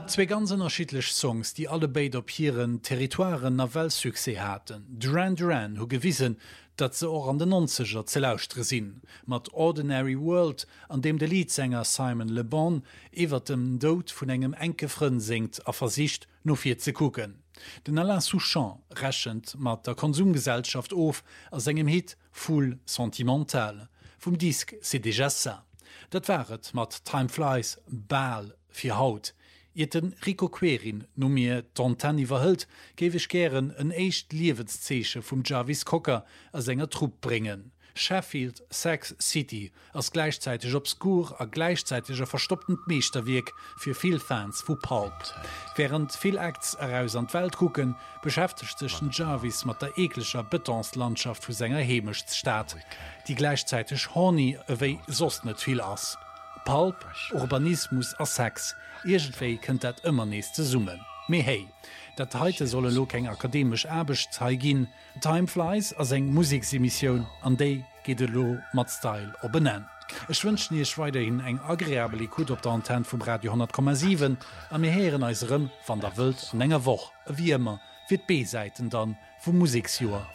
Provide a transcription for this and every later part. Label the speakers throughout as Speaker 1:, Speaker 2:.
Speaker 1: Zwei ganz unterschiedlich Songs, die alle beide op ihren Territoiren na Weltsuchse hatten. Duran Duran hu gewissen, dat ze auch an den 90er zelaustre sinn, mat Ordinary World, an dem der Leadsänger Simon Le Bon iwwer dem Dod vun engem Enkefren singt a Versicht no 4 ze kucken. Den Alain Souchon rächend mat der Konsumgesellschaft of as engem Hit Full Sentimental. Vum Disk c'est déjà ça. Dat waret mat Time Flies Bal fir Haut. Iten Rico Querin no mir Tontan iwwerhëlt, gewech gieren en echt Liewenszeeche vum Jarvis Cocker a senger Trupp bringen. Sheffield Sex City als gleichzeitig obskur a gleichzeitiger verstoppten Meesterwirk fir viel Fans vu Pulp. Während viel Acts heraus an d Welt kucken, beschäftigt sich den Jarvis mat der eklecher Betonslandschaft vu senger Hemechtsstaat, die gleichzeitig horny ewéi sos net viel ass. Pulp, Urbanismus a Sex, irgendwei kënnt dat immer nächste summen. Me hey, dat heute solle lo eng akademisch erbecht zeigin, Time Flies as eng Musiksemission an déi geht lo mat Style op benennen. Ich wünsch niech weiterhin eng agréabel Kut op der Antenne vum Radio 10,7 an mir heren eiserem van der Welt an enger woch, wie immer, fir B-Seiten dann vum Musikjuar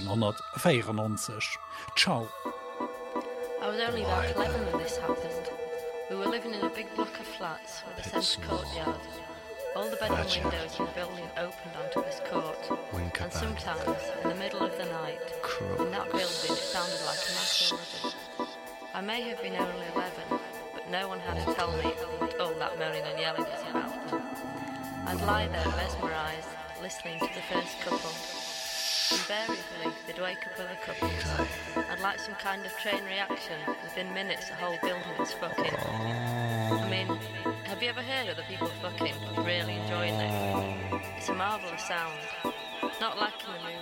Speaker 1: 1994. Ciao.
Speaker 2: I was only about 11 when this happened. We were living in a big block of flats with a centre courtyard. All the bedroom windows in the building opened onto this court. And sometimes, in the middle of the night, in that building it sounded like a mass order. I may have been only 11, but no one had to tell me what all that moaning and yelling was about. I'd lie there mesmerised, listening to the first couple. Invariably, they'd wake up with a couple. I'd like some kind of chain reaction. Within minutes, the whole building was fucking. I mean, have you ever heard of the people fucking really enjoying it? It's a marvellous sound. Not like in the movie.